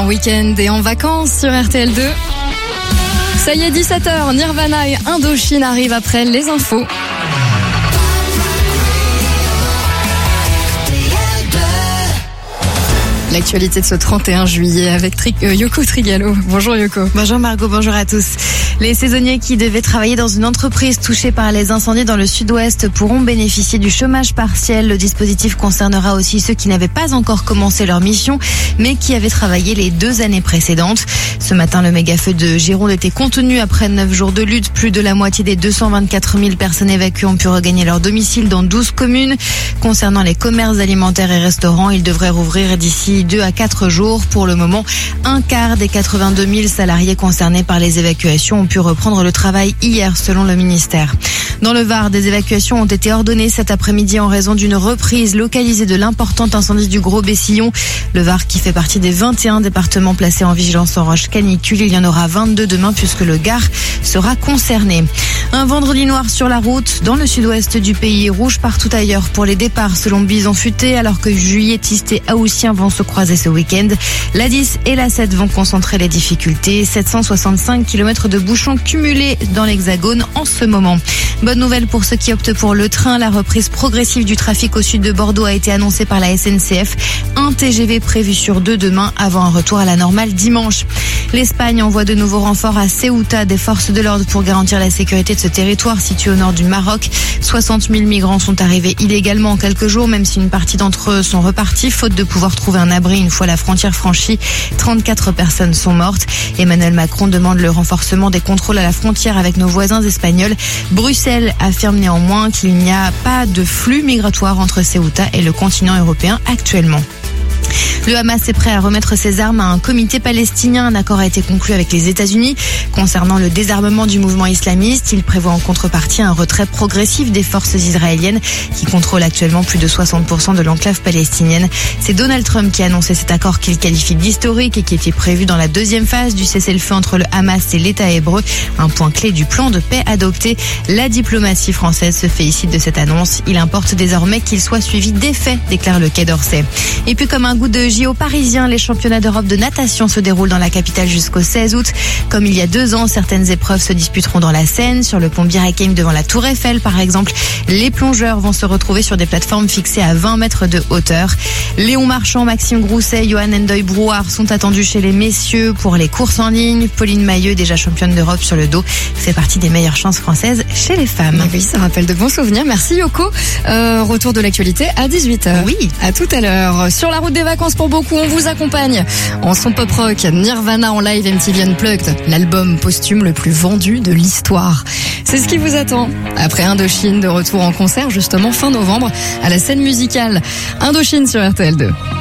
En week-end et en vacances sur RTL2. Ça y est, 17h, Nirvana et Indochine arrivent après les infos. L'actualité de ce 31 juillet avec Yoko Trigalo. Bonjour Yoko. Bonjour Margot, bonjour à tous. Les saisonniers qui devaient travailler dans une entreprise touchée par les incendies dans le sud-ouest pourront bénéficier du chômage partiel. Le dispositif concernera aussi ceux qui n'avaient pas encore commencé leur mission, mais qui avaient travaillé les 2 années précédentes. Ce matin, le méga-feu de Gironde était contenu après 9 jours de lutte. Plus de la moitié des 224 000 personnes évacuées ont pu regagner leur domicile dans 12 communes. Concernant les commerces alimentaires et restaurants, ils devraient rouvrir d'ici 2 à 4 jours. Pour le moment, un quart des 82 000 salariés concernés par les évacuations ont pu reprendre le travail hier, selon le ministère. Dans le Var, des évacuations ont été ordonnées cet après-midi en raison d'une reprise localisée de l'important incendie du Gros Bessillon. Le Var qui fait partie des 21 départements placés en vigilance orange canicule. Il y en aura 22 demain puisque le Gard sera concerné. Un vendredi noir sur la route dans le sud-ouest du pays, rouge partout ailleurs pour les départs selon Bison Futé, alors que juilletistes et haussiens vont se croiser ce week-end. La 10 et la 7 vont concentrer les difficultés. 765 km de bouchons cumulés dans l'Hexagone en ce moment. Bonne nouvelle pour ceux qui optent pour le train. La reprise progressive du trafic au sud de Bordeaux a été annoncée par la SNCF. Un TGV prévu sur 2 demain avant un retour à la normale dimanche. L'Espagne envoie de nouveaux renforts à Ceuta des forces de l'ordre pour garantir la sécurité de ce territoire situé au nord du Maroc. 60 000 migrants sont arrivés illégalement en quelques jours, même si une partie d'entre eux sont repartis, faute de pouvoir trouver un abri une fois la frontière franchie. 34 personnes sont mortes. Emmanuel Macron demande le renforcement des contrôles à la frontière avec nos voisins espagnols. Bruxelles affirme néanmoins qu'il n'y a pas de flux migratoire entre Ceuta et le continent européen actuellement. Le Hamas est prêt à remettre ses armes à un comité palestinien. Un accord a été conclu avec les États-Unis concernant le désarmement du mouvement islamiste. Il prévoit en contrepartie un retrait progressif des forces israéliennes qui contrôlent actuellement plus de 60% de l'enclave palestinienne. C'est Donald Trump qui a annoncé cet accord qu'il qualifie d'historique et qui était prévu dans la 2e phase du cessez-le-feu entre le Hamas et l'État hébreu. Un point clé du plan de paix adopté. La diplomatie française se félicite de cette annonce. Il importe désormais qu'il soit suivi d'effets, déclare le Quai d'Orsay. Et puis comme un goût de JO parisien, les championnats d'Europe de natation se déroulent dans la capitale jusqu'au 16 août. Comme il y a 2 ans, certaines épreuves se disputeront dans la Seine, sur le pont Bir Hakeim devant la Tour Eiffel par exemple. Les plongeurs vont se retrouver sur des plateformes fixées à 20 mètres de hauteur. Léon Marchand, Maxime Grousset, Johan Ndoye-Brouard sont attendus chez les messieurs pour les courses en ligne. Pauline Mailleux, déjà championne d'Europe sur le dos, fait partie des meilleures chances françaises chez les femmes. Oui, ça rappelle de bons souvenirs. Merci Yoko. Retour de l'actualité à 18h. Oui. À tout à l'heure. Sur la route des vacances pour beaucoup, on vous accompagne en son pop rock. Nirvana en live MTV Unplugged, l'album posthume le plus vendu de l'histoire. C'est ce qui vous attend. Après Indochine, de retour en concert justement fin novembre à la scène musicale. Indochine sur RTL2.